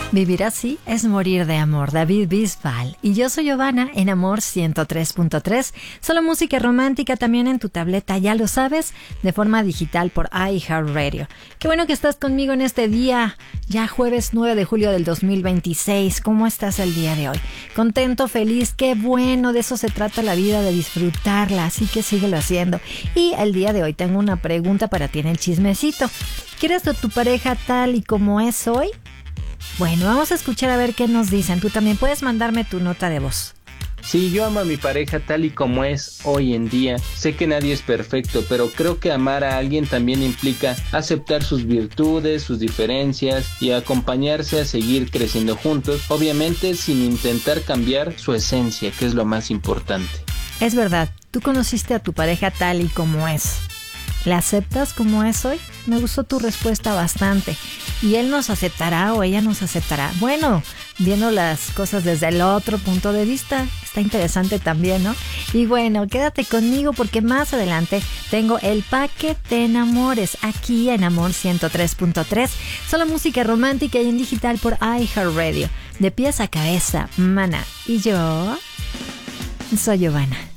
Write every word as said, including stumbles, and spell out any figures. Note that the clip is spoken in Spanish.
Vivir así es morir de amor, David Bisbal. Y yo soy Giovanna en Amor ciento tres punto tres. Solo música romántica también en tu tableta, ya lo sabes, de forma digital por iHeartRadio. Qué bueno que estás conmigo en este día, ya jueves nueve de julio del dos mil veintiséis. ¿Cómo estás el día de hoy? Contento, feliz, qué bueno, de eso se trata la vida, de disfrutarla, así que síguelo haciendo. Y el día de hoy tengo una pregunta para ti en el chismecito. ¿Quieres a tu pareja tal y como es hoy? Bueno, vamos a escuchar a ver qué nos dicen. Tú también puedes mandarme tu nota de voz. Sí, yo amo a mi pareja tal y como es hoy en día. Sé que nadie es perfecto, pero creo que amar a alguien también implica aceptar sus virtudes, sus diferencias y acompañarse a seguir creciendo juntos, obviamente sin intentar cambiar su esencia, que es lo más importante. Es verdad, tú conociste a tu pareja tal y como es. ¿La aceptas como es hoy? Me gustó tu respuesta bastante. ¿Y él nos aceptará o ella nos aceptará? Bueno, viendo las cosas desde el otro punto de vista, está interesante también, ¿no? Y bueno, quédate conmigo porque más adelante tengo el paquete de enamores aquí en Amor ciento tres punto tres. Solo música romántica y en digital por iHeartRadio. De pies a cabeza, Maná. Y yo soy Giovanna.